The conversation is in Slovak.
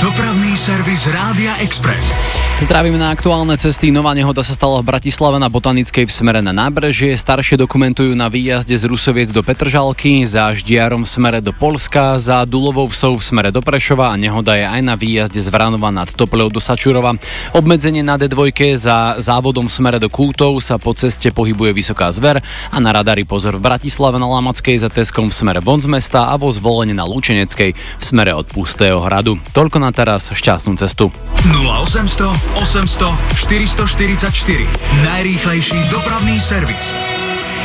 Dopravný servis Rádia Express. Zdravíme na aktuálne cesty. Nová nehoda sa stala v Bratislave na Botanickej v smere na Nábrežie. Staršie dokumentujú na výjazde z Rusoviec do Petržalky, za Ždiarom v smere do Poľska, za Dulovou Vsou v smere do Prešova a nehoda je aj na výjazde z Vranova nad Topľou do Sačurova. Obmedzenie na D2 za závodom v smere do Kútov sa po ceste pohybuje Vysoká Zver a na radari pozor v Bratislave na Lamackej za Teskom v smere von z mesta a vo Zvolenie na Lučeneckej v smere od Pustého hradu. Toľko na teraz, šťastnú cestu. 0800 800 444. Najrýchlejší dopravný servis.